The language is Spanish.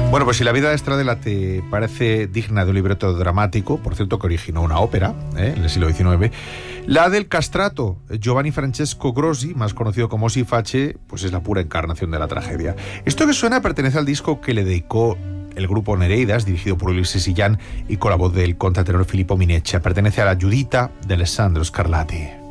Bueno, pues si la vida de Stradella te parece digna de un libreto dramático, por cierto que originó una ópera en el siglo XIX, la del castrato Giovanni Francesco Grossi, más conocido como Siface, pues es la pura encarnación de la tragedia. Esto que suena pertenece al disco que le dedicó el grupo Nereidas, dirigido por Ulisse Sillán y con la voz del contratenor Filippo Mineccia. Pertenece a la Giuditta de Alessandro Scarlatti.